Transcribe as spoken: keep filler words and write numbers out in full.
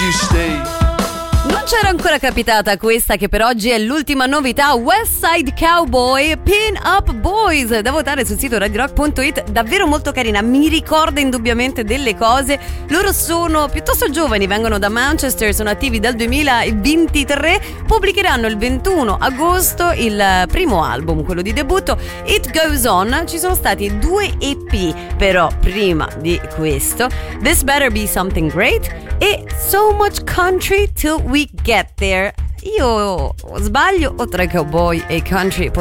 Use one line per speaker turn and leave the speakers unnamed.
you stay?
Non c'era ancora capitata questa, che per oggi è l'ultima novità. West Side Cowboy, Pin Up Boys, da votare sul sito radio rock punto it. Davvero molto carina, mi ricorda indubbiamente delle cose. Loro sono piuttosto giovani, vengono da Manchester, sono attivi dal duemilaventitré, pubblicheranno il ventuno agosto il primo album, quello di debutto, It Goes On. Ci sono stati due E P però prima di questo, This Better Be Something Great e So Much Country Till We Get There. Io sbaglio o tra i cowboy e i country